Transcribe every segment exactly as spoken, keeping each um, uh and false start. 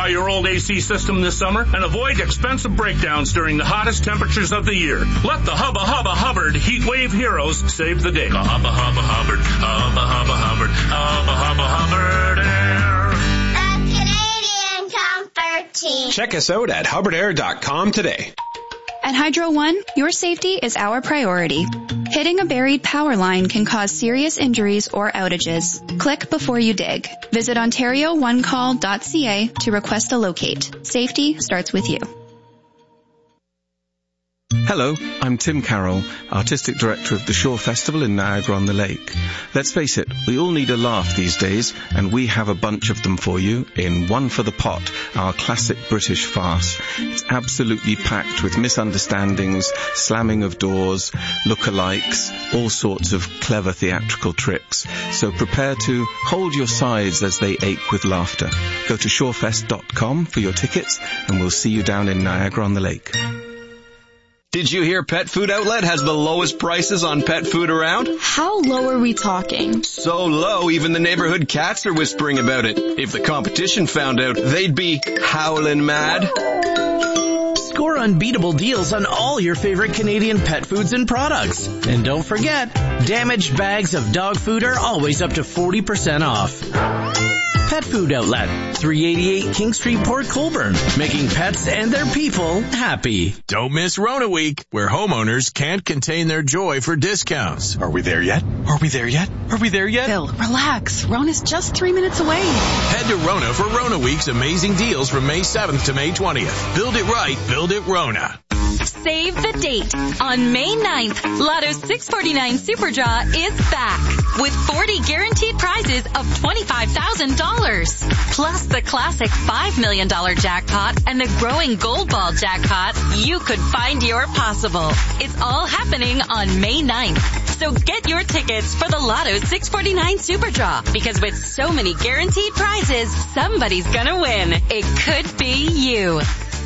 your old A C system this summer and avoid expensive breakdowns during the hottest temperatures of the year. Let the Hubba Hubba Hubbard Heat Wave Heroes save the day. Hubba Hubba Hubbard, Hubba Hubba Hubbard, Hubba Hubba Hubbard Air. A Canadian comfort team. Check us out at hubbard air dot com today. At Hydro One, your safety is our priority. Hitting a buried power line can cause serious injuries or outages. Click before you dig. Visit ontario one call dot c a to request a locate. Safety starts with you. Hello, I'm Tim Carroll, Artistic Director of the Shore Festival in Niagara-on-the-Lake. Let's face it, we all need a laugh these days, and we have a bunch of them for you in One for the Pot, our classic British farce. It's absolutely packed with misunderstandings, slamming of doors, lookalikes, all sorts of clever theatrical tricks. So prepare to hold your sides as they ache with laughter. Go to shorefest dot com for your tickets, and we'll see you down in Niagara-on-the-Lake. Did you hear Pet Food Outlet has the lowest prices on pet food around? How low are we talking? So low, even the neighborhood cats are whispering about it. If the competition found out, they'd be howling mad. Score unbeatable deals on all your favorite Canadian pet foods and products. And don't forget, damaged bags of dog food are always up to forty percent off. Pet Food Outlet, three eighty-eight King Street, Port Colborne, making pets and their people happy. Don't miss Rona Week, where homeowners can't contain their joy for discounts. Are we there yet? Are we there yet? Are we there yet? Bill, relax. Rona's just three minutes away. Head to Rona for Rona Week's amazing deals from May seventh to May twentieth. Build it right, build it Rona. Save the date. On May ninth, Lotto six forty-nine Super Draw is back with forty guaranteed prizes of twenty-five thousand dollars. Plus the classic five million dollars jackpot and the growing Gold Ball jackpot. You could find your possible. It's all happening on May ninth. So get your tickets for the Lotto six forty-nine Super Draw, because with so many guaranteed prizes, somebody's gonna win. It could be you.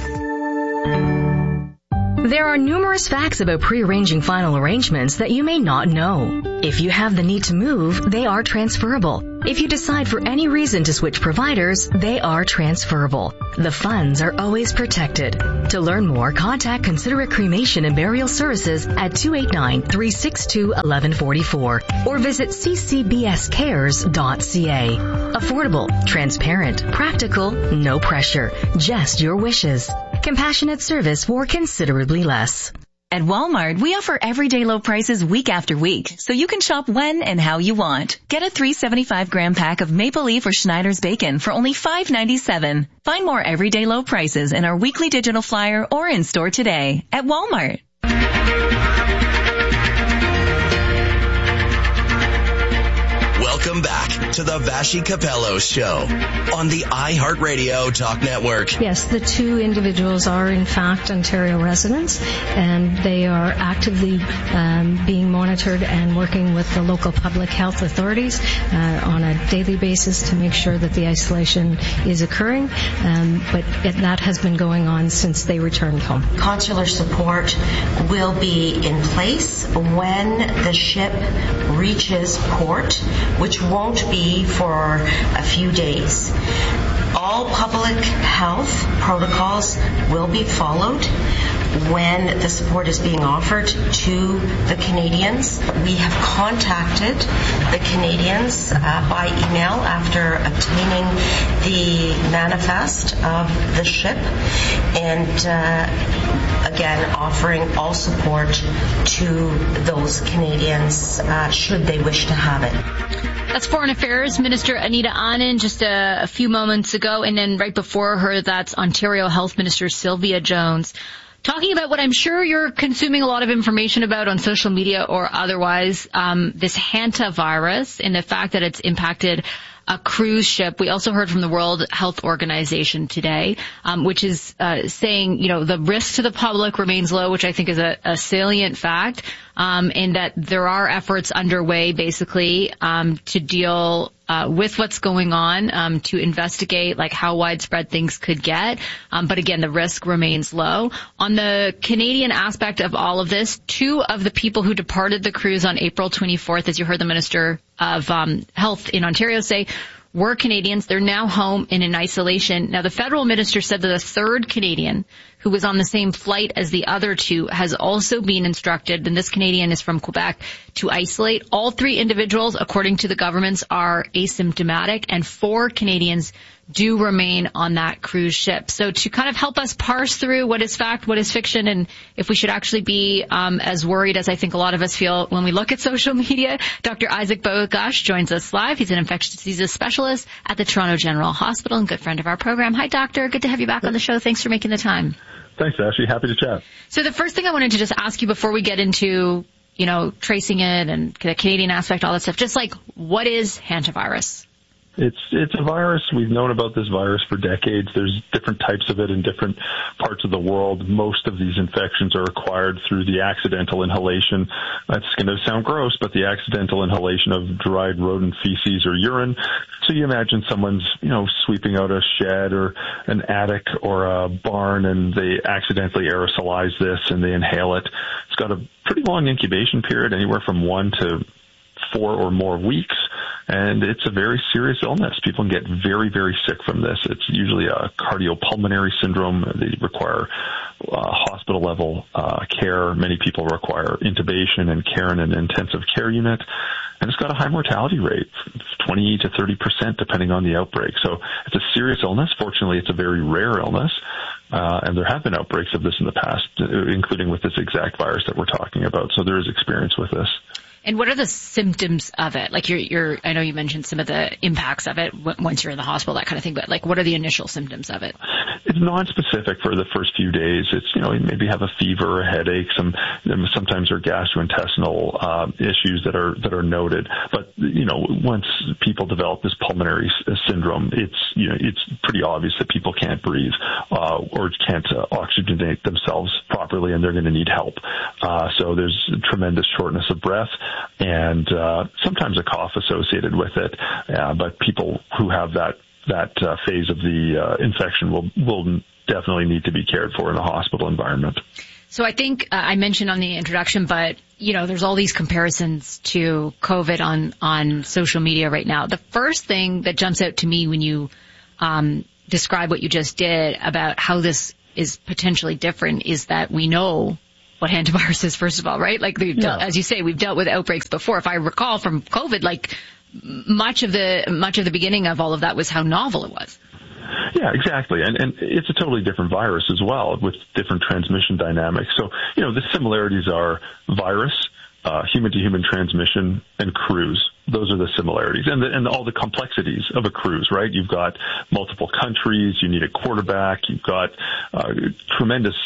There are numerous facts about pre-arranging final arrangements that you may not know. If you have the need to move, they are transferable. If you decide for any reason to switch providers, they are transferable. The funds are always protected. To learn more, contact Considerate Cremation and Burial Services at two eight nine, three six two, one one four four or visit c c b s cares dot c a. Affordable, transparent, practical, no pressure, just your wishes. Compassionate service for considerably less. At Walmart, we offer everyday low prices week after week, so you can shop when and how you want. Get a three seventy-five gram pack of Maple Leaf or Schneider's bacon for only five ninety-seven. Find more everyday low prices in our weekly digital flyer or in store today at Walmart. Welcome back to the Vashi Capello Show on the iHeartRadio Talk Network. Yes, the two individuals are in fact Ontario residents, and they are actively um, being monitored and working with the local public health authorities uh, on a daily basis to make sure that the isolation is occurring, um, but it, that has been going on since they returned home. Consular support will be in place when the ship reaches port, which won't be for a few days. All public health protocols will be followed when the support is being offered to the Canadians. We have contacted the Canadians uh, by email after obtaining the manifest of the ship, and uh, again offering all support to those Canadians uh, should they wish to have it. That's Foreign Affairs Minister Anita Anand just a, a few moments ago, and then right before her, that's Ontario Health Minister Sylvia Jones, talking about what I'm sure you're consuming a lot of information about on social media or otherwise, um, this hantavirus and the fact that it's impacted a cruise ship. We also heard from the World Health Organization today, um, which is uh, saying, you know, the risk to the public remains low, which I think is a, a salient fact, um, and that there are efforts underway, basically, um, to deal uh, with what's going on, um, to investigate, like, how widespread things could get. Um, but again, the risk remains low. On the Canadian aspect of all of this, two of the people who departed the cruise on April twenty-fourth, as you heard the Minister of um, Health in Ontario say, were Canadians. They're now home and in isolation. Now, the federal minister said that a third Canadian who was on the same flight as the other two has also been instructed, and this Canadian is from Quebec, to isolate. All three individuals, according to the governments, are asymptomatic, and four Canadians do remain on that cruise ship. So to kind of help us parse through what is fact, what is fiction, and if we should actually be um, as worried as I think a lot of us feel when we look at social media, Doctor Isaac Bogosh joins us live. He's an infectious diseases specialist at the Toronto General Hospital and good friend of our program. Hi, Doctor. Good to have you back on the show. Thanks for making the time. Thanks, Ashley. Happy to chat. So the first thing I wanted to just ask you before we get into, you know, tracing it and the Canadian aspect, all that stuff, just like, what is hantavirus? It's it's a virus. We've known about this virus for decades. There's different types of it in different parts of the world. Most of these infections are acquired through the accidental inhalation. That's going to sound gross, but the accidental inhalation of dried rodent feces or urine. So you imagine someone's, you know, sweeping out a shed or an attic or a barn, and they accidentally aerosolize this and they inhale it. It's got a pretty long incubation period, anywhere from one to four or more weeks, and it's a very serious illness. People can get very, very sick from this. It's usually a cardiopulmonary syndrome. They require uh, hospital-level uh, care. Many people require intubation and care in an intensive care unit, and it's got a high mortality rate, twenty to thirty percent, depending on the outbreak. So it's a serious illness. Fortunately, it's a very rare illness. Uh, and there have been outbreaks of this in the past, including with this exact virus that we're talking about. So there is experience with this. And what are the symptoms of it? Like you're, you're, I know you mentioned some of the impacts of it once you're in the hospital, that kind of thing, but like what are the initial symptoms of it? It's non-specific for the first few days. It's, you know, you maybe have a fever, a headache, some, sometimes there are gastrointestinal uh, issues that are, that are noted. But, you know, once people develop this pulmonary syndrome, it's, you know, it's pretty obvious that people can't breathe, uh, or can't uh, oxygenate themselves properly, and they're going to need help. Uh, so there's tremendous shortness of breath, and uh, sometimes a cough associated with it. Uh, but people who have that that uh, phase of the uh, infection will will definitely need to be cared for in a hospital environment. So I think uh, I mentioned on the introduction, but you know, there's all these comparisons to COVID on on social media right now. The first thing that jumps out to me when you um, describe what you just did about how this is potentially different is that we know what hantavirus is, first of all, right? Like, we've dealt, yeah. as you say, we've dealt with outbreaks before. If I recall from COVID, like much of the much of the beginning of all of that was how novel it was. Yeah, exactly. And, and it's a totally different virus as well, with different transmission dynamics. So, you know, the similarities are virus, uh, human-to-human transmission, and cruise. Those are the similarities. And, the, and all the complexities of a cruise, right? You've got multiple countries, you need a quarterback, you've got uh, tremendous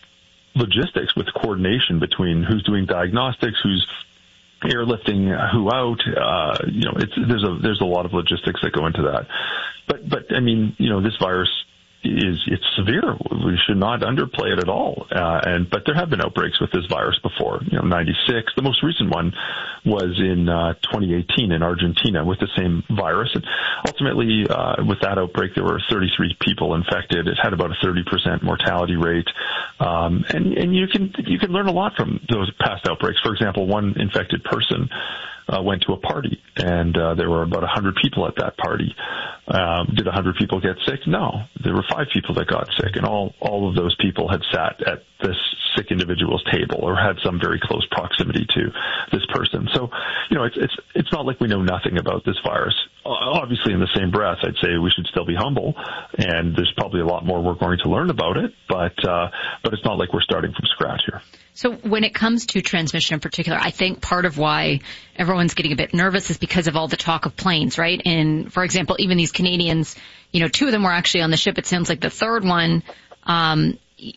logistics with coordination between who's doing diagnostics, who's airlifting who out. Uh, you know, it's, there's a there's a lot of logistics that go into that. But but I mean, you know, this virus is it's severe. We should not underplay it at all. Uh, and but there have been outbreaks with this virus before. You know, ninety-six. The most recent one was in uh, twenty eighteen in Argentina with the same virus. And ultimately, uh, with that outbreak, there were thirty-three people infected. It had about a thirty percent mortality rate. Um, and and you can you can learn a lot from those past outbreaks. For example, one infected person Uh, went to a party, and uh, there were about one hundred people at that party. Um, did one hundred people get sick? No. There were five people that got sick, and all, all of those people had sat at this sick individual's table or had some very close proximity to this person. So, you know, it's it's it's not like we know nothing about this virus. Obviously, in the same breath, I'd say we should still be humble, and there's probably a lot more we're going to learn about it, but uh, but it's not like we're starting from scratch here. So when it comes to transmission in particular, I think part of why everyone's getting a bit nervous is because of all the talk of planes, right? And, for example, even these Canadians, you know, two of them were actually on the ship. It sounds like the third one um,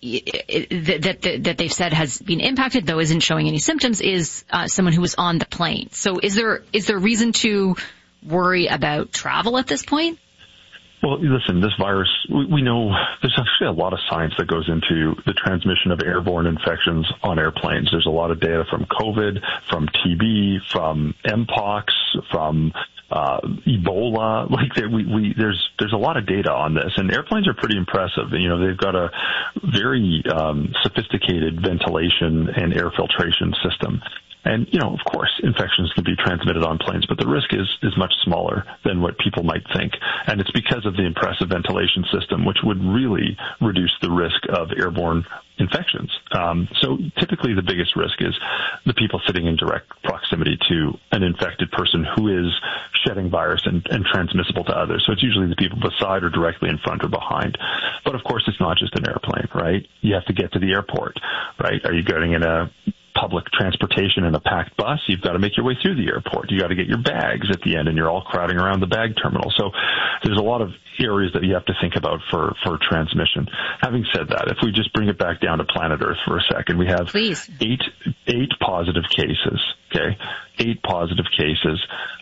that, that, that they've said has been impacted, though isn't showing any symptoms, is uh, someone who was on the plane. So is there is there reason to worry about travel at this point? Well, listen, this virus, we, we know there's actually a lot of science that goes into the transmission of airborne infections on airplanes. There's a lot of data from COVID, from T B, from Mpox, from uh, Ebola. Like we, we, there's there's a lot of data on this, and airplanes are pretty impressive. You know, they've got a very um, sophisticated ventilation and air filtration system. And, you know, of course, infections can be transmitted on planes, but the risk is, is much smaller than what people might think. And it's because of the impressive ventilation system, which would really reduce the risk of airborne infections. Um, so typically the biggest risk is the people sitting in direct proximity to an infected person who is shedding virus and, and transmissible to others. So it's usually the people beside or directly in front or behind. But of course, it's not just an airplane, right? You have to get to the airport, right? Are you getting in a public transportation in a packed bus? You've got to make your way through the airport. You got to get your bags at the end, and you're all crowding around the bag terminal. So there's a lot of areas that you have to think about for, for transmission. Having said that, if we just bring it back down to planet Earth for a second, we have Please. eight eight positive cases. Okay, eight positive cases,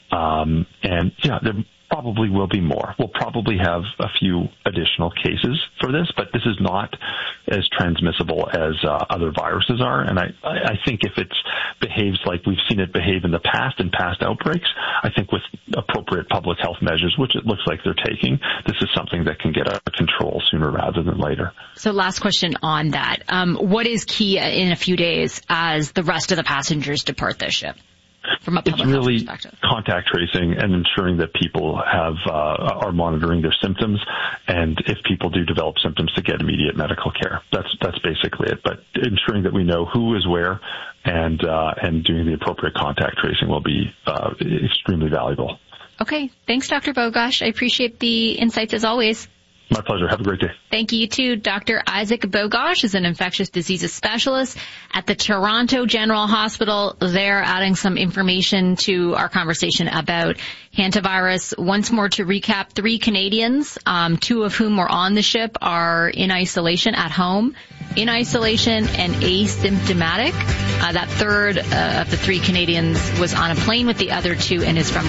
um, and yeah, there probably will be more. We'll probably have a few additional cases for this, but this is not as transmissible as uh, other viruses are. And I, I think if it behaves like we've seen it behave in the past, in past outbreaks, I think with appropriate public health measures, which it looks like they're taking, this is something that can get out of control sooner rather than later. So last question on that. Um, what is key in a few days as the rest of the passengers depart this ship? From a public it's really health perspective. Contact tracing and ensuring that people have uh, are monitoring their symptoms, and if people do develop symptoms, to get immediate medical care. That's that's basically it. But ensuring that we know who is where, and uh, and doing the appropriate contact tracing will be uh, extremely valuable. Okay, thanks, Doctor Bogosh. I appreciate the insights as always. My pleasure. Have a great day. Thank you, you too. Doctor Isaac Bogosh is an infectious diseases specialist at the Toronto General Hospital. They're adding some information to our conversation about hantavirus. Once more to recap, three Canadians, um, two of whom were on the ship, are in isolation at home, in isolation and asymptomatic. Uh, that third uh, of the three Canadians was on a plane with the other two and is from...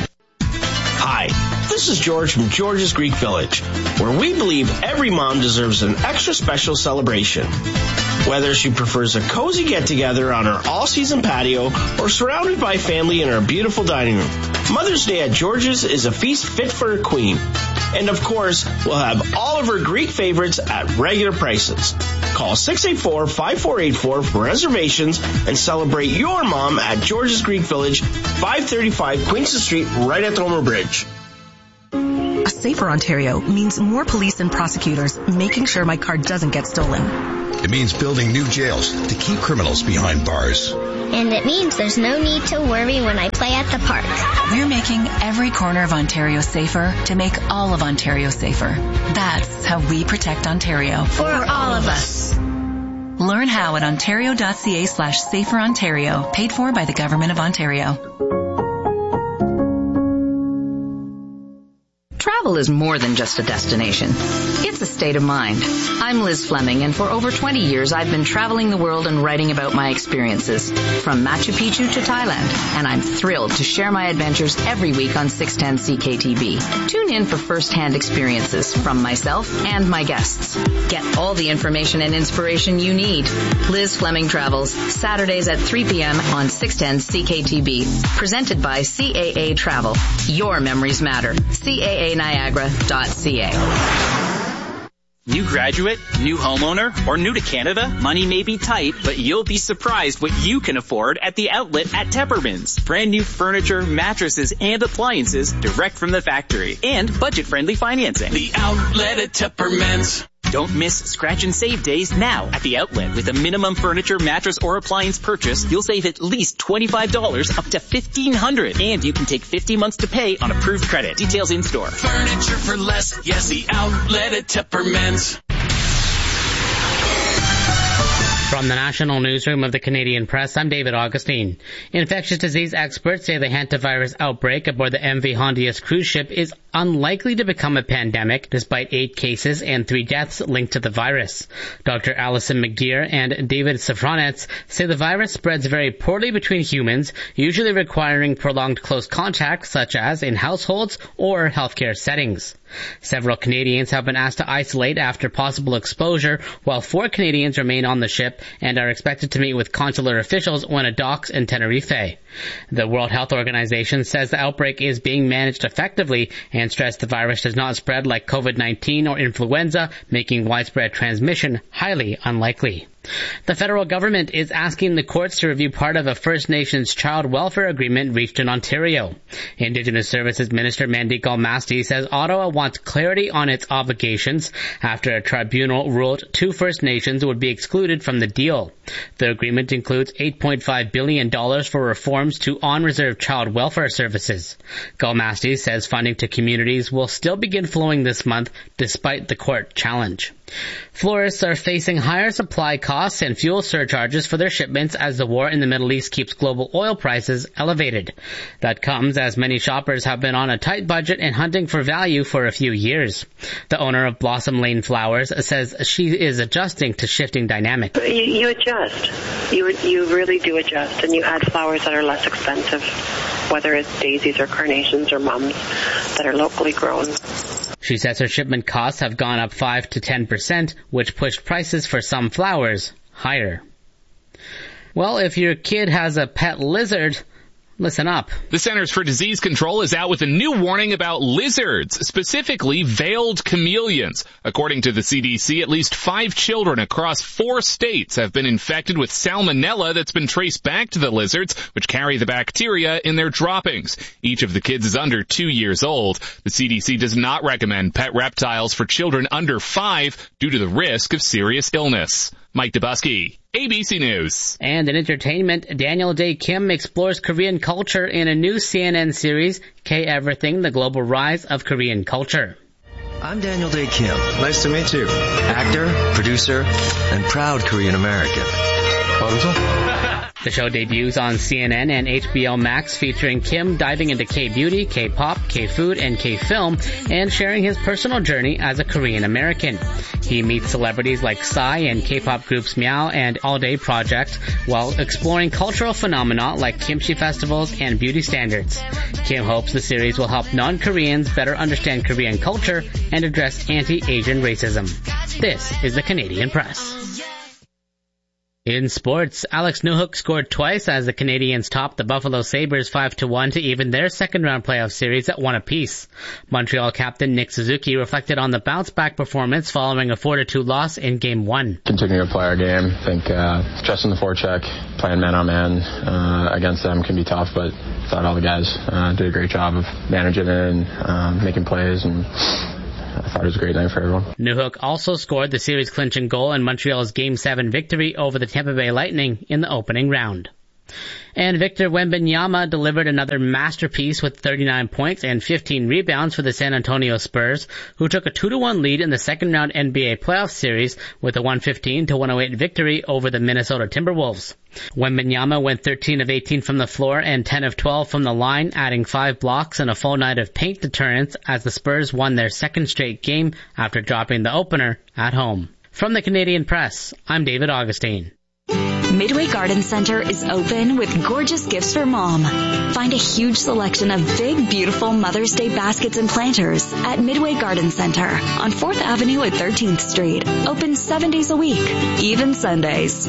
Hi, this is George from George's Greek Village, where we believe every mom deserves an extra special celebration. Whether she prefers a cozy get-together on her all-season patio or surrounded by family in her beautiful dining room, Mother's Day at George's is a feast fit for a queen. And of course, we'll have all of her Greek favorites at regular prices. Call six eight four, five four eight four for reservations and celebrate your mom at George's Greek Village, five thirty-five Queenston Street, right at Homer Bridge. A safer Ontario means more police and prosecutors making sure my car doesn't get stolen. It means building new jails to keep criminals behind bars. And it means there's no need to worry when I play at the park. We're making every corner of Ontario safer to make all of Ontario safer. That's how we protect Ontario. For all of us. Learn how at ontario.ca slash safer Ontario, paid for by the Government of Ontario. Travel is more than just a destination. It's a state of mind. I'm Liz Fleming, and for over twenty years I've been traveling the world and writing about my experiences, from Machu Picchu to Thailand, and I'm thrilled to share my adventures every week on six ten C K T V. Tune in for first-hand experiences from myself and my guests. Get all the information and inspiration you need. Liz Fleming Travels, Saturdays at three p.m. on six ten C K T V, presented by C A A Travel. Your memories matter. C A A Niagara dot C A. New graduate, new homeowner, or new to Canada? Money may be tight, but you'll be surprised what you can afford at the outlet at Tepperman's. Brand new furniture, mattresses, and appliances direct from the factory. And budget-friendly financing. The outlet at Tepperman's. Don't miss Scratch and Save days now at the outlet. With a minimum furniture, mattress, or appliance purchase, you'll save at least twenty-five dollars up to fifteen hundred dollars. And you can take fifty months to pay on approved credit. Details in store. Furniture for less. Yes, the outlet at Tepperman's. From the National Newsroom of the Canadian Press, I'm David Augustine. Infectious disease experts say the hantavirus outbreak aboard the M V Hondius cruise ship is unlikely to become a pandemic, despite eight cases and three deaths linked to the virus. Doctor Alison McGeer and David Safranets say the virus spreads very poorly between humans, usually requiring prolonged close contact, such as in households or healthcare settings. Several Canadians have been asked to isolate after possible exposure, while four Canadians remain on the ship and are expected to meet with consular officials when it docks in Tenerife. The World Health Organization says the outbreak is being managed effectively and stressed the virus does not spread like COVID nineteen or influenza, making widespread transmission highly unlikely. The federal government is asking the courts to review part of a First Nations child welfare agreement reached in Ontario. Indigenous Services Minister Mandeep Galmasti says Ottawa wants clarity on its obligations after a tribunal ruled two First Nations would be excluded from the deal. The agreement includes eight point five billion dollars for reforms to on-reserve child welfare services. Galmasti says funding to communities will still begin flowing this month despite the court challenge. Florists are facing higher supply costs and fuel surcharges for their shipments as the war in the Middle East keeps global oil prices elevated. That comes as many shoppers have been on a tight budget and hunting for value for a few years. The owner of Blossom Lane Flowers says she is adjusting to shifting dynamics. You, you adjust. You, you really do adjust, and you add flowers that are less expensive, whether it's daisies or carnations or mums that are locally grown. She says her shipment costs have gone up five to ten percent, which pushed prices for some flowers higher. Well, if your kid has a pet lizard, listen up. The Centers for Disease Control is out with a new warning about lizards, specifically veiled chameleons. According to the C D C, at least five children across four states have been infected with salmonella that's been traced back to the lizards, which carry the bacteria in their droppings. Each of the kids is under two years old. The C D C does not recommend pet reptiles for children under five due to the risk of serious illness. Mike Dubusky, A B C News. And in entertainment, Daniel Day Kim explores Korean culture in a new C N N series, K-Everything, The Global Rise of Korean Culture. I'm Daniel Day Kim. Nice to meet you. Actor, producer, and proud Korean American. The show debuts on C N N and H B O Max, featuring Kim diving into K-beauty, K-pop, K-food, and K-film, and sharing his personal journey as a Korean American. He meets celebrities like Psy and K-pop groups Meow and All Day Project, while exploring cultural phenomena like kimchi festivals and beauty standards. Kim hopes the series will help non-Koreans better understand Korean culture and address anti-Asian racism. This is the Canadian Press. In sports, Alex Newhook scored twice as the Canadians topped the Buffalo Sabres five to one to even their second-round playoff series at one apiece. Montreal captain Nick Suzuki reflected on the bounce-back performance following a four to two loss in Game one. Continue to play our game. I think uh, stressing the forecheck, playing man-on-man uh, against them can be tough, but I thought all the guys uh, did a great job of managing it and uh, making plays, and I thought it was a great night for everyone. Newhook also scored the series-clinching goal in Montreal's Game seven victory over the Tampa Bay Lightning in the opening round. And Victor Wembanyama delivered another masterpiece with thirty-nine points and fifteen rebounds for the San Antonio Spurs, who took a two to one lead in the second-round N B A playoff series with a one fifteen to one oh eight victory over the Minnesota Timberwolves. Wembanyama went thirteen of eighteen from the floor and ten of twelve from the line, adding five blocks and a full night of paint deterrence as the Spurs won their second straight game after dropping the opener at home. From the Canadian Press, I'm David Augustine. Midway Garden Center is open with gorgeous gifts for mom. Find a huge selection of big, beautiful Mother's Day baskets and planters at Midway Garden Center on fourth Avenue at thirteenth Street. Open seven days a week, even Sundays.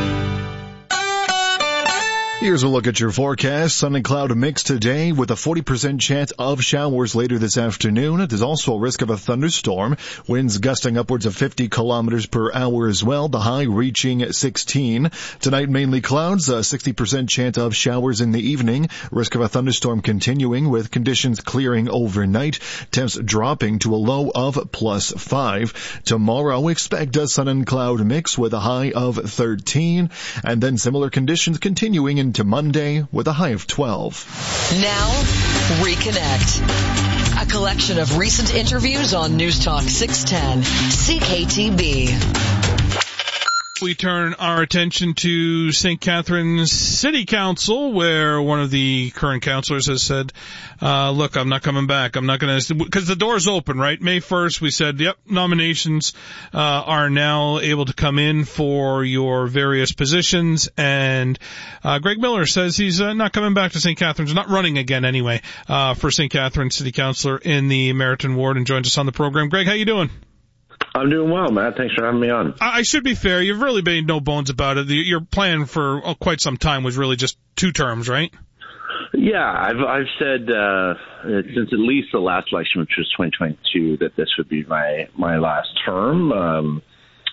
Here's a look at your forecast. Sun and cloud mix today with a forty percent chance of showers later this afternoon. There's also a risk of a thunderstorm. Winds gusting upwards of fifty kilometers per hour as well. The high reaching sixteen. Tonight, mainly clouds. A sixty percent chance of showers in the evening. Risk of a thunderstorm continuing with conditions clearing overnight. Temps dropping to a low of plus five. Tomorrow, expect a sun and cloud mix with a high of thirteen. And then similar conditions continuing in to Monday with a high of twelve. Now, Reconnect. A collection of recent interviews on News Talk six ten, C K T B. We turn our attention to Saint Catharines City Council, where one of the current councilors has said, uh, look, I'm not coming back. I'm not going to, because the door's open, right? May first, we said, yep, nominations uh, are now able to come in for your various positions. And uh, Greg Miller says he's uh, not coming back to Saint Catharines, not running again anyway, uh, for Saint Catharines City Councilor in the Meriton Ward, and joins us on the program. Greg, how you doing? I'm doing well, Matt. Thanks for having me on. I should be fair. You've really made no bones about it. Your plan for quite some time was really just two terms, right? Yeah, I've I've said uh, since at least the last election, which was twenty twenty-two, that this would be my my last term. Um,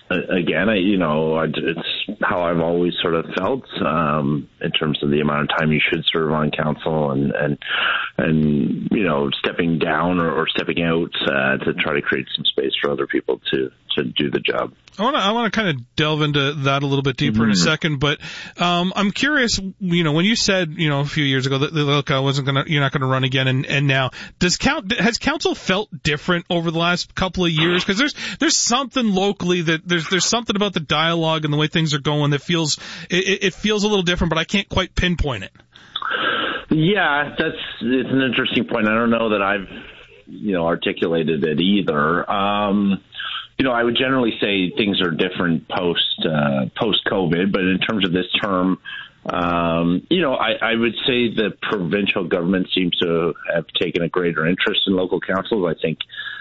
again, I, you know, it's how I've always sort of felt um, in terms of the amount of time you should serve on council, and and and you know, stepping down or, or stepping out uh, to try to create some space for other people to to do the job. I want to I want to kind of delve into that a little bit deeper mm-hmm. in a second, but um, I'm curious. You know, when you said, you know, a few years ago that look, I wasn't gonna, you're not gonna run again, and, and now does count has council felt different over the last couple of years? Because there's there's something locally that there's there's something about the dialogue and the way things are going that feels it, it feels a little different, but I can't quite pinpoint it. Yeah, that's it's an interesting point. I don't know that I've you know articulated it either. Um, You know, I would generally say things are different post uh, post COVID, but in terms of this term, um, you know, I, I would say the provincial government seems to have taken a greater interest in local councils. I think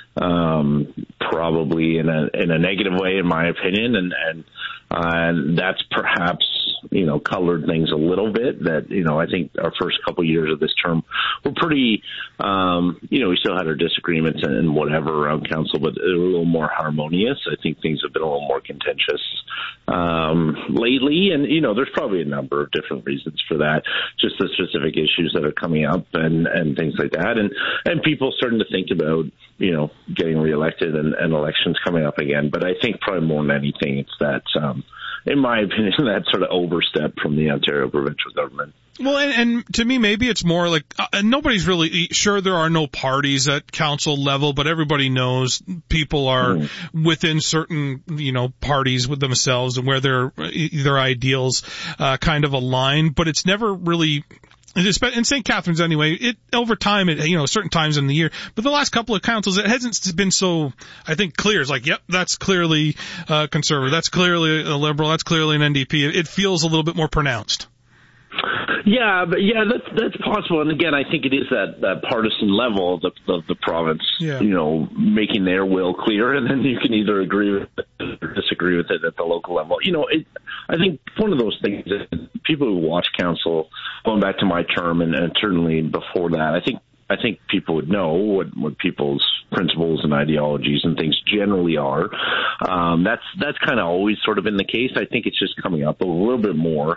um, probably in a in a negative way, in my opinion, and and uh, that's perhaps you know colored things a little bit. That you know, I think our first couple of years of this term were pretty. Um, you know, we still had our disagreements and whatever around council, but they were a little more harmonious. I think things have been a little more contentious um, lately, and you know, there's probably a number of different reasons for that. Just the specific issues that are coming up and and things like that, and and people starting to think about you know getting reelected and, and elections coming up again. But I think probably more than anything, it's that. Um, in my opinion, that sort of overstep from the Ontario provincial government. Well, and, and to me, maybe it's more like uh, nobody's really sure. There are no parties at council level, but everybody knows people are mm. within certain, you know, parties with themselves and where their their ideals uh, kind of align. But it's never really. In Saint Catharines, anyway, it over time, it, you know, certain times in the year, but the last couple of councils, it hasn't been so, I think, clear. It's like, yep, that's clearly uh, conservative, that's clearly a liberal, that's clearly an N D P. It, it feels a little bit more pronounced. Yeah, but yeah, that's that's possible. And again, I think it is that, that partisan level of the, of the province, yeah. you know, making their will clear, and then you can either agree with it or disagree with it at the local level. You know, it, I think one of those things is people who watch council, going back to my term and, and certainly before that, I think I think people would know what, what people's principles and ideologies and things generally are. Um, that's that's kind of always sort of been the case. I think it's just coming up a little bit more,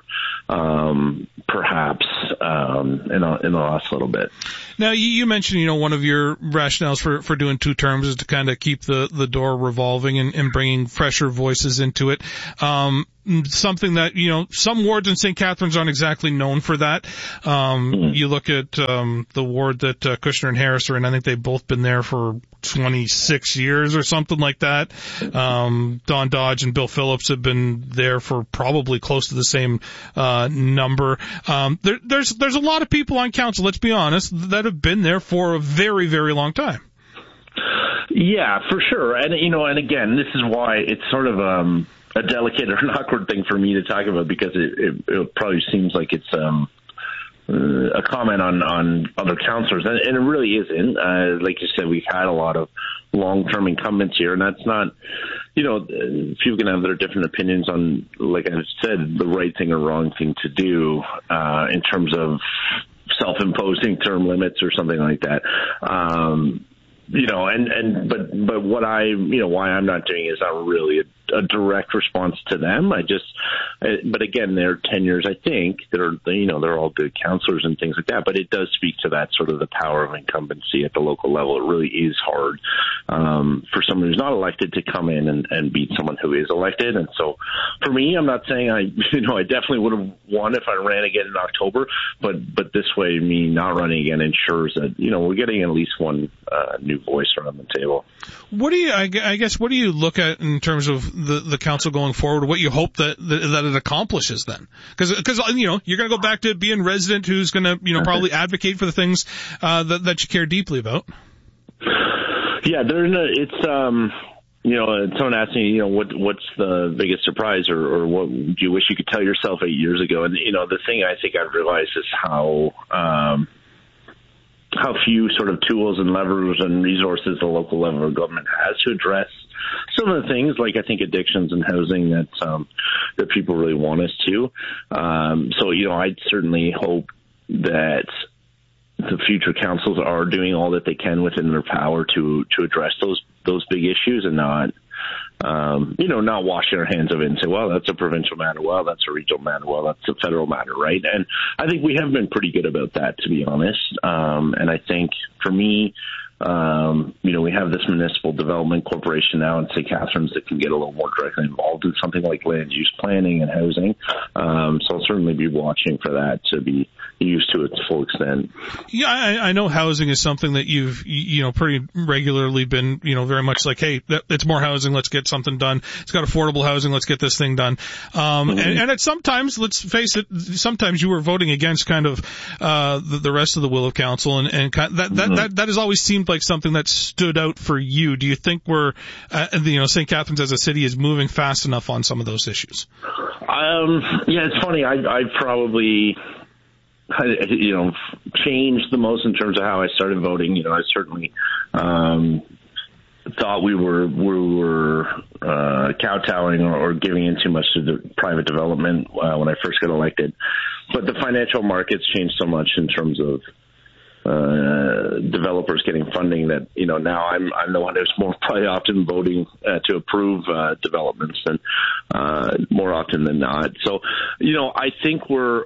um, perhaps, um, in, a, in the last little bit. Now, you mentioned, you know, one of your rationales for, for doing two terms is to kind of keep the, the door revolving and, and bringing fresher voices into it. Um, something that, you know, some wards in Saint Catharines aren't exactly known for that. Um, mm-hmm. You look at um, the ward that uh, Kushner and Harris are in, I think they've both been there for twenty-six years or something like that. Um, Don Dodge and Bill Phillips have been there for probably close to the same uh, number. Um, there, there's there's a lot of people on council, let's be honest, that have been there for a very, very long time. Yeah, for sure. And, you know, and again, this is why it's sort of um, a delicate or an awkward thing for me to talk about, because it, it, it probably seems like it's um, uh, a comment on, on other councillors, and, and it really isn't. Uh, like you said, we've had a lot of long-term incumbents here, and that's not, you know, people can have their different opinions on, like I said, the right thing or wrong thing to do uh, in terms of self-imposing term limits or something like that. Um, you know, and, and, but, but what I, you know, why I'm not doing it is not really a, a direct response to them. I just, but again, their tenures, I think, that are, you know, they're all good counselors and things like that, but it does speak to that sort of the power of incumbency at the local level. It really is hard, um, for someone who's not elected to come in and, and beat someone who is elected. And so for me, I'm not saying I, you know, I definitely would have won if I ran again in October, but, but this way, me not running again ensures that, you know, we're getting at least one, uh, new voice around the table. What do you, I guess, what do you look at in terms of the, the council going forward? What you hope that, that, that it accomplishes then? Because, because, you know, you're going to go back to being resident who's going to, you know, probably advocate for the things, uh, that, that you care deeply about. Yeah, there's no, it's, um, you know, someone asked me, you know, what, what's the biggest surprise, or, or what do you wish you could tell yourself eight years ago? And, you know, the thing I think I've realized is how, um, how few sort of tools and levers and resources the local level of government has to address some of the things, like I think addictions and housing, that um, that people really want us to. Um, so, you know, I'd certainly hope that the future councils are doing all that they can within their power to to address those those big issues, and not um, you know, not washing our hands of it and say, well, that's a provincial matter. Well, that's a regional matter. Well, that's a federal matter, right? And I think we have been pretty good about that, to be honest. Um, and I think for me, Um, you know, we have this municipal development corporation now in Saint Catharines that can get a little more directly involved in something like land use planning and housing. Um, so I'll certainly be watching for that to be used to its full extent. Yeah, I, I know housing is something that you've, you know, pretty regularly been, you know, very much like, hey, it's more housing, let's get something done. It's got affordable housing, let's get this thing done. Um, mm-hmm. and, and at sometimes, let's face it, sometimes you were voting against kind of, uh, the, the rest of the will of council, and, and kind of that, that, mm-hmm. that, that has always seemed like something that stood out for you. Do you think we're, uh, you know, Saint Catharines as a city is moving fast enough on some of those issues? Um, yeah, it's funny. I, I probably, you know, changed the most in terms of how I started voting. You know, I certainly, um, thought we were, we were, uh, kowtowing or, or giving in too much to the private development, uh, when I first got elected. But the financial markets changed so much in terms of, Uh, developers getting funding that, you know, now I'm, I'm the one who's more probably often voting uh, to approve uh, developments than uh, more often than not. So, you know, I think we're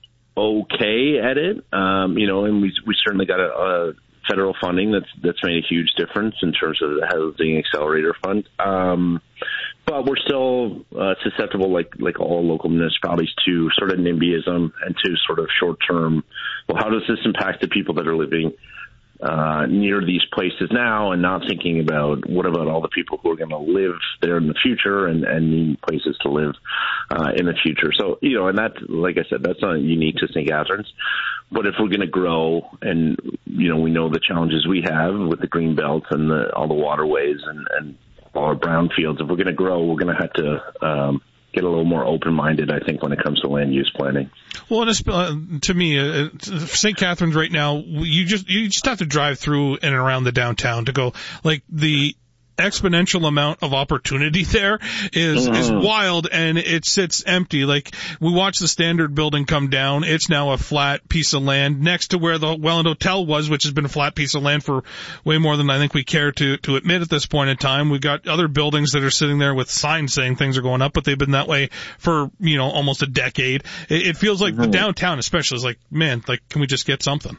okay at it, um, you know, and we we certainly got a, a federal funding that's that's made a huge difference in terms of the Housing Accelerator Fund. Um, but we're still uh, susceptible, like like all local municipalities, to sort of NIMBYism and to sort of short-term, well, how does this impact the people that are living uh, near these places now, and not thinking about what about all the people who are going to live there in the future and, and need places to live uh, in the future. So, you know, and that, like I said, that's not unique to Saint Catharines. But if we're going to grow, and, you know, we know the challenges we have with the green belt and the, all the waterways and, and all our brownfields, if we're going to grow, we're going to have to um, get a little more open-minded, I think, when it comes to land use planning. Well, and it's, uh, to me, uh, Saint Catharines right now, you just you just have to drive through and around the downtown to go, like, the exponential amount of opportunity there is mm-hmm. is wild, and it sits empty. Like, we watched the Standard building come down. It's now a flat piece of land next to where the Welland Hotel was, which has been a flat piece of land for way more than I think we care to to admit at this point in time. We've got other buildings that are sitting there with signs saying things are going up, but they've been that way for, you know, almost a decade. It, it feels like mm-hmm. the downtown especially is like, man, like, can we just get something?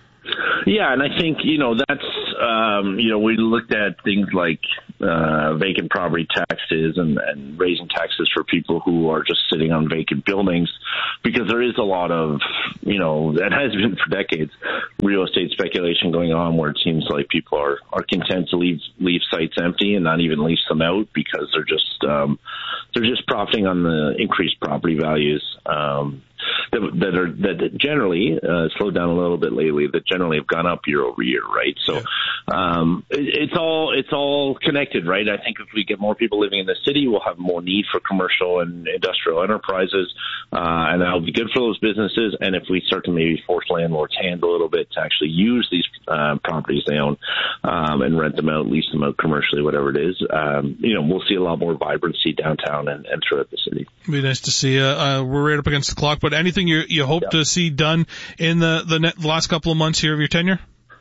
Yeah, and I think, you know, that's, um, you know, we looked at things like uh, vacant property taxes and, and raising taxes for people who are just sitting on vacant buildings, because there is a lot of, you know, that has been for decades, real estate speculation going on where it seems like people are, are content to leave leave sites empty and not even lease them out because they're just um, they're just profiting on the increased property values. Um, That, that are that generally uh, slowed down a little bit lately. That generally have gone up year over year, right? So um, it, it's all it's all connected, right? I think if we get more people living in the city, we'll have more need for commercial and industrial enterprises, uh, and that'll be good for those businesses. And if we start to maybe force landlords' hand a little bit to actually use these uh, properties they own um, and rent them out, lease them out commercially, whatever it is, um, you know, we'll see a lot more vibrancy downtown and, and throughout the city. It'd be nice to see. Uh, uh, we're right up against the clock, but anything you you hope yeah. to see done in the the, net, the last couple of months here of your tenure?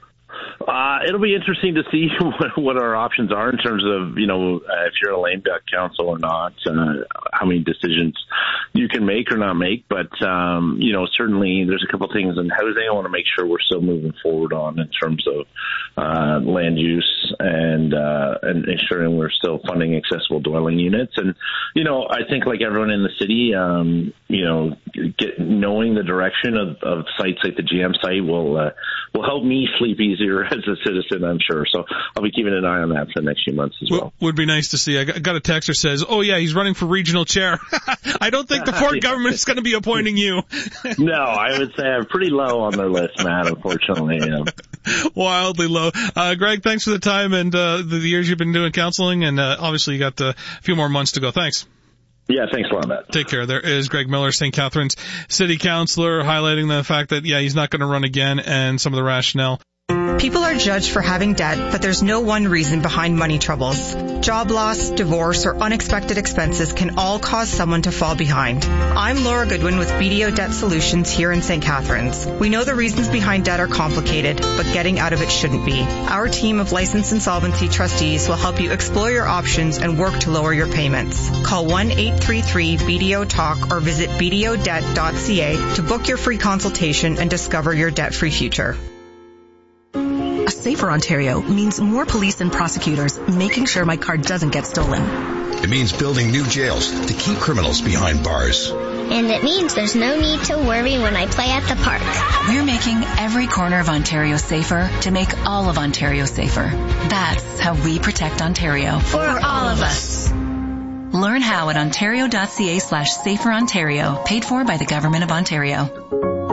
Uh, it'll be interesting to see what, what our options are in terms of, you know, uh, if you're a lame duck council or not, uh, how many decisions you can make or not make. But, um, you know, certainly there's a couple of things in housing I want to make sure we're still moving forward on in terms of uh, land use and, uh, and ensuring we're still funding accessible dwelling units. And, you know, I think like everyone in the city, um, you know, get, knowing the direction of, of sites like the G M site will, uh, will help me sleep easier as a citizen, I'm sure. So I'll be keeping an eye on that for the next few months as well. Would be nice to see. I got a text that says, oh, yeah, he's running for regional chair. I don't think the Ford yeah. government is going to be appointing you. No, I would say I'm pretty low on their list, Matt, unfortunately. Yeah. Wildly low. Uh, Greg, thanks for the time and uh, the, the years you've been doing counseling, and uh, obviously you got a few more months to go. Thanks. Yeah, thanks a lot, Matt. Take care. There is Greg Miller, Saint Catharines City Councilor, highlighting the fact that, yeah, he's not going to run again and some of the rationale. People are judged for having debt, but there's no one reason behind money troubles. Job loss, divorce, or unexpected expenses can all cause someone to fall behind. I'm Laura Goodwin with B D O Debt Solutions here in Saint Catharines. We know the reasons behind debt are complicated, but getting out of it shouldn't be. Our team of licensed insolvency trustees will help you explore your options and work to lower your payments. Call one eight three three B D O talk or visit b d o debt dot c a to book your free consultation and discover your debt-free future. A safer Ontario means more police and prosecutors making sure my car doesn't get stolen. It means building new jails to keep criminals behind bars. And it means there's no need to worry when I play at the park. We're making every corner of Ontario safer to make all of Ontario safer. That's how we protect Ontario. For all of us. Learn how at ontario.ca slash safer Ontario, paid for by the Government of Ontario.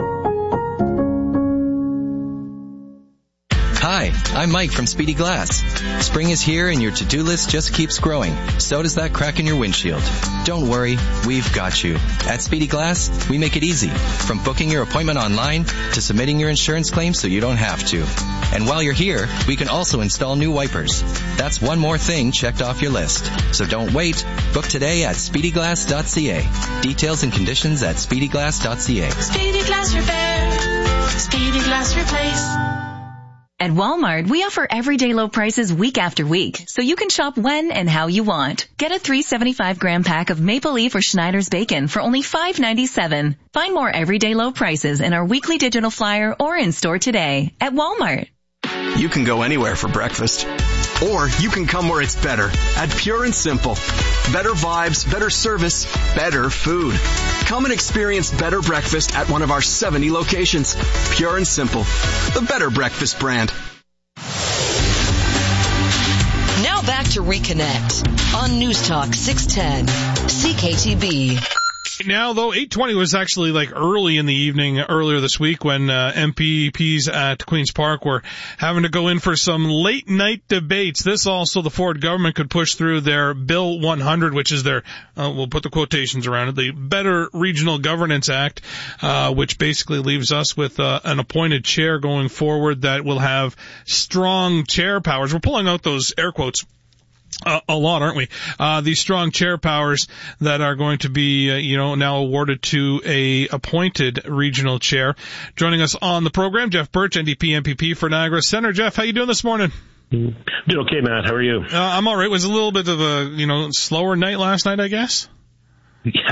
Hi, I'm Mike from Speedy Glass. Spring is here and your to-do list just keeps growing. So does that crack in your windshield. Don't worry, we've got you. At Speedy Glass, we make it easy. From booking your appointment online to submitting your insurance claim so you don't have to. And while you're here, we can also install new wipers. That's one more thing checked off your list. So don't wait. Book today at speedy glass dot c a. Details and conditions at speedy glass dot c a. Speedy Glass Repair. Speedy Glass Replace. At Walmart, we offer everyday low prices week after week, so you can shop when and how you want. Get a three hundred seventy-five gram pack of Maple Leaf or Schneider's bacon for only five ninety-seven. Find more everyday low prices in our weekly digital flyer or in store today at Walmart. You can go anywhere for breakfast. Or you can come where it's better at Pure and Simple. Better vibes, better service, better food. Come and experience better breakfast at one of our seventy locations. Pure and Simple, the better breakfast brand. Now back to Reconnect on News Talk six ten C K T B. Now, though, eight twenty was actually like early in the evening earlier this week when uh, M P Ps at Queen's Park were having to go in for some late night debates. This also the Ford government could push through their Bill one hundred, which is their, uh, we'll put the quotations around it, the Better Regional Governance Act, uh, which basically leaves us with uh, an appointed chair going forward that will have strong chair powers. We're pulling out those air quotes. Uh, a lot, aren't we? Uh, these strong chair powers that are going to be, uh, you know, now awarded to a appointed regional chair. Joining us on the program, Jeff Birch, N D P M P P for Niagara Centre. Jeff, how you doing this morning? Doing okay, Matt. How are you? Uh, I'm all right. It was a little bit of a, you know, slower night last night, I guess. Yeah,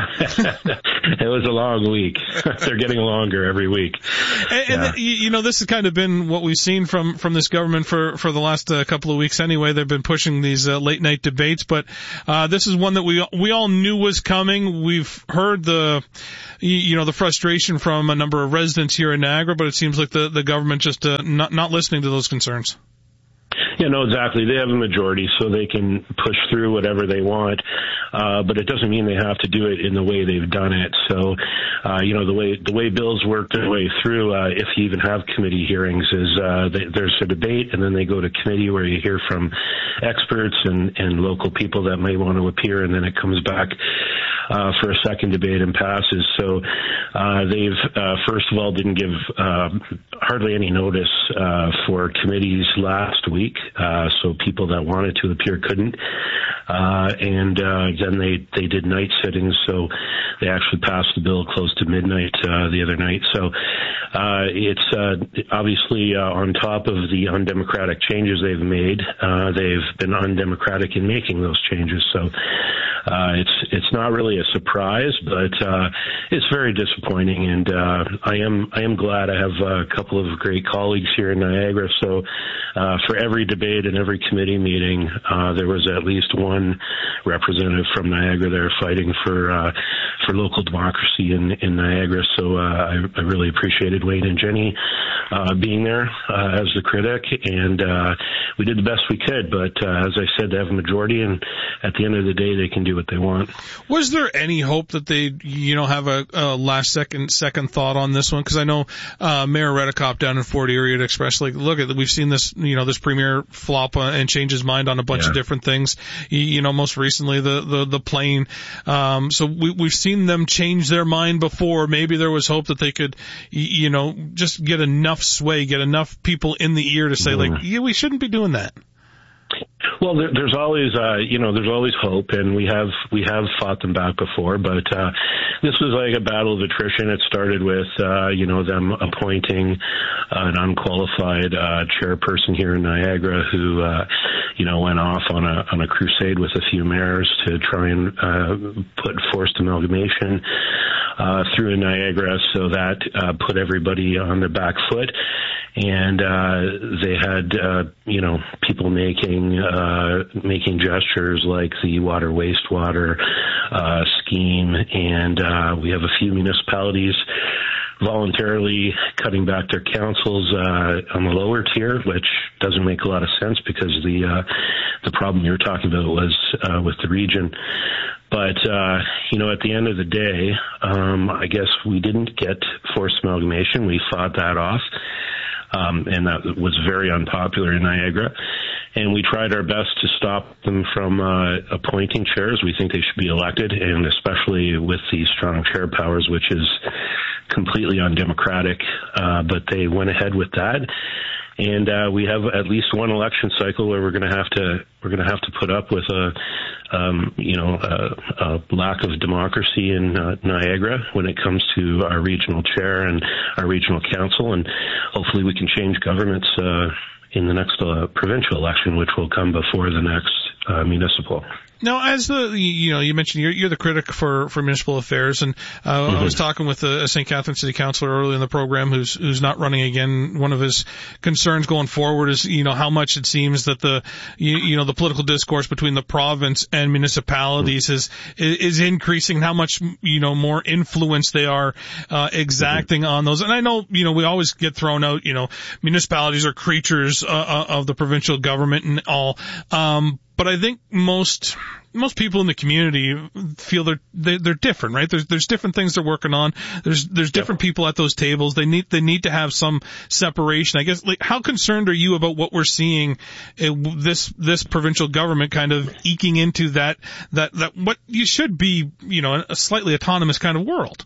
it was a long week. They're getting longer every week. And, and yeah. the, you know, this has kind of been what we've seen from, from this government for, for the last uh, couple of weeks anyway. They've been pushing these uh, late night debates, but, uh, this is one that we, we all knew was coming. We've heard the, you know, the frustration from a number of residents here in Niagara, but it seems like the, the government just, uh, not, not listening to those concerns. Yeah, no, exactly. They have a majority, so they can push through whatever they want. Uh, but it doesn't mean they have to do it in the way they've done it. So, uh, you know, the way, the way bills work their way through, uh, if you even have committee hearings is, uh, they, there's a debate and then they go to committee where you hear from experts and, and local people that may want to appear, and then it comes back, uh, for a second debate and passes. So, uh, they've, uh, first of all didn't give, uh, hardly any notice, uh, for committees last week. Uh, so people that wanted to appear couldn't. Uh, and, uh, then they, they did night sittings. So they actually passed the bill close to midnight, uh, the other night. So, uh, it's, uh, obviously, uh, on top of the undemocratic changes they've made, uh, they've been undemocratic in making those changes. So, uh, it's, it's not really a surprise, but, uh, it's very disappointing. And, uh, I am, I am glad I have a couple of great colleagues here in Niagara. So, uh, for every debate and every committee meeting, uh, there was at least one representative from Niagara there fighting for, uh, for local democracy in, in Niagara. So, uh, I, I really appreciated Wayne and Jenny, uh, being there, uh, as the critic. And, uh, we did the best we could. But, uh, as I said, they have a majority, and at the end of the day, they can do what they want. Was there any hope that they, you know, have a, a last second second thought on this one? Because I know uh, Mayor Redekop down in Fort Erie had expressed, like, look, we've seen this, you know, this premier flop uh, and change his mind on a bunch yeah. of different things. You, you know, most recently the the the plane. Um, so we, we've seen them change their mind before. Maybe there was hope that they could, you know, just get enough sway, get enough people in the ear to say, mm. like, yeah, we shouldn't be doing that. Well, there, there's always, uh, you know, there's always hope, and we have we have fought them back before. But uh, this was like a battle of attrition. It started with, uh, you know, them appointing an unqualified uh, chairperson here in Niagara who, uh, you know, went off on a on a crusade with a few mayors to try and uh, put forced amalgamation uh, through in Niagara. So that uh, put everybody on their back foot. And uh, they had, uh, you know, people making uh, making gestures like the water wastewater uh, scheme, and uh, we have a few municipalities voluntarily cutting back their councils uh, on the lower tier, which doesn't make a lot of sense because the uh, the problem you're talking about was uh, with the region. But, uh, you know, at the end of the day, um, I guess we didn't get forced amalgamation. We fought that off. Um, and that was very unpopular in Niagara. And we tried our best to stop them from uh, appointing chairs. We think they should be elected, and especially with the strong chair powers, which is completely undemocratic. Uh, but they went ahead with that. And uh, we have at least one election cycle where we're going to have to we're going to have to put up with a um, you know a, a lack of democracy in uh, Niagara when it comes to our regional chair and our regional council, and hopefully we can change governments uh, in the next uh, provincial election, which will come before the next uh, municipal. Now, as the, you know, you mentioned you're, you're the critic for, for municipal affairs, and uh, mm-hmm. I was talking with a, a Saint Catharines City Councillor early in the program who's who's not running again. One of his concerns going forward is, you know, how much it seems that the, you, you know, the political discourse between the province and municipalities mm-hmm. is is increasing, how much, you know, more influence they are uh, exacting mm-hmm. on those. And I know, you know, we always get thrown out, you know, municipalities are creatures uh, of the provincial government and all. Um, But I think most most people in the community feel they're they're, they're different, right? There's there's different things they're working on. There's there's different yep. people at those tables. They need they need to have some separation. I guess, like, how concerned are you about what we're seeing in this this provincial government kind of eking into that that that what you should be, you know, a slightly autonomous kind of world?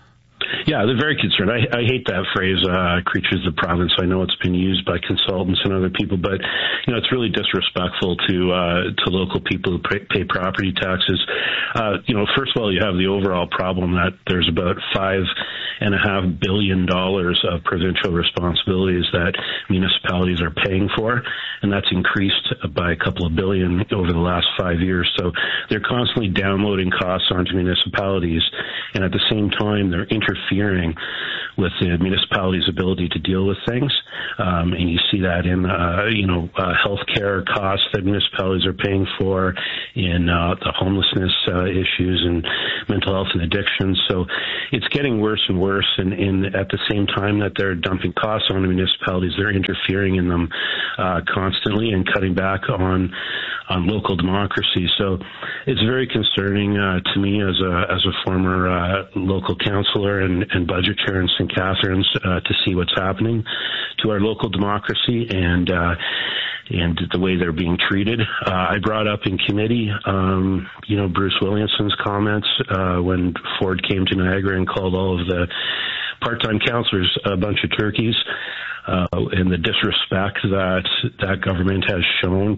Yeah, they're very concerned. I, I hate that phrase, uh, creatures of the province. I know it's been used by consultants and other people, but, you know, it's really disrespectful to, uh, to local people who pay, pay property taxes. Uh, you know, first of all, you have the overall problem that there's about five and a half billion dollars of provincial responsibilities that municipalities are paying for, and that's increased by a couple of billion over the last five years. So they're constantly downloading costs onto municipalities, and at the same time, they're interfering with the municipality's ability to deal with things. Um, and you see that in, uh, you know, uh, healthcare costs that municipalities are paying for, in uh, the homelessness uh, issues and mental health and addiction. So it's getting worse and worse. And, and at the same time that they're dumping costs on the municipalities, they're interfering in them uh, constantly and cutting back on on local democracy. So it's very concerning uh, to me as a as a former uh, local councillor and, and budget chair in Saint Catharines uh, to see what's happening to our local democracy and uh, and the way they're being treated. Uh, I brought up in committee, um, you know, Bruce Williamson's comments uh, when Ford came to Niagara and called all of the part-time councillors a bunch of turkeys. Uh, and the disrespect that that government has shown